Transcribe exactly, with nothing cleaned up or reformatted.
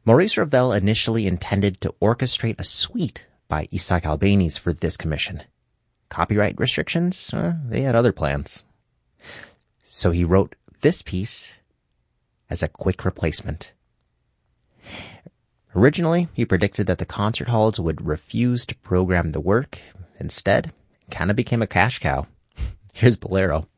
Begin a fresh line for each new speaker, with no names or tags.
Maurice Ravel initially intended to orchestrate a suite by Isaac Albéniz for this commission. Copyright restrictions, uh, they had other plans. So he wrote this piece as a quick replacement. Originally, he predicted that the concert halls would refuse to program the work. Instead, it kind of became a cash cow. Here's Bolero.